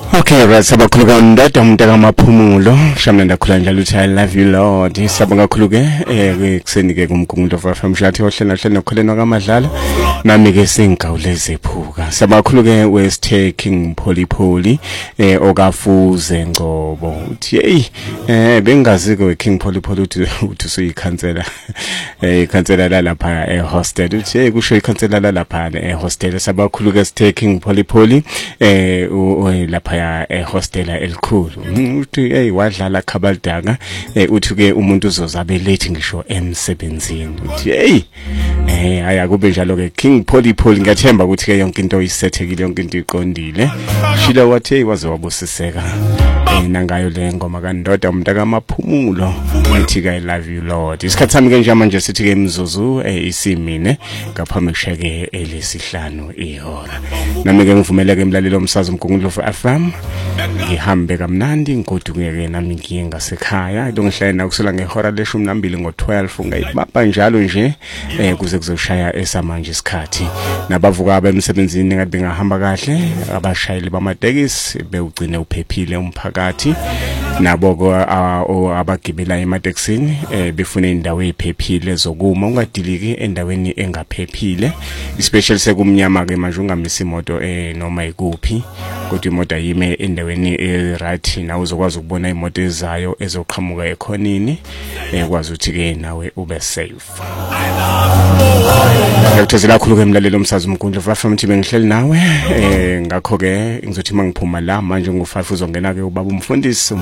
Okay, right, sabakhulu kaNdada umuntu akamaphumulo shamna ndakhula njalo uthi I love you Lord. Sabonga kakhulu ke kuseni ke kumgungundo FM shathi ohlena nokholeno kaMadlala nami ke singawuleze phuka. Sabakhulu ke West King Polipoli okafuze Ngcobo. Uthi hey bengazi ke King Polipoli uthi usuyikhansela ikhansela la lapha hostel. Uthi hey kusho ikhansela la lapha hostel. Sabakhulu ke King Polipoli lapha hostela elikhulu uthi hey wadlala khabaldanga uthi ke umuntu uzozabe late ngisho emsebenzini uthi hey ayakube njalo ke King Polipoli ngiyathemba ukuthi ke yonke into isethekile yonke into iqondile shila wathi hey waze wabusiseka nangayo le ngoma kaNdoda umuntu akamaphumulo uthi ke I love you Lord. Isikhathi sami ke nje manje sithi ke imzuzu isimine ngaphambi kusheke elesihlanu ihora nami ke ngivumela ke emlalelo omsakazo umgungundo FM ngihambe kamnandi ngoduke ke nami ngiye ngasekhaya longihlala kusela ngehora le12 ngo12 ngayibamba njalo nje kuze kuzoshaya esamanje isikhathi nabavuka abemsebenzini ngabe ngahamba kahle abashayeli bamatekisi bewugcine uphephile umphakathi nabo abagibela ematekisini befuna indawo eziphephile zokuma ungadiliki endaweni engaphephile especially sekumnyama ke manje ungamisa imoto noma ikuphi kodwa imoto ayime endaweni right nawe uzokwazi ukubona imoto ezayo ezoqhamuka ekhonini ekwazi ukuthi ke nawe ube safe. Ngiyakuthokozela kakhulu ke emlalelo omsakazo umgundulo FM ukuthi bengihleli nawe ngakho ke ngizothi mangiphuma la manje ngo5 uzongena ke ubaba umfundisi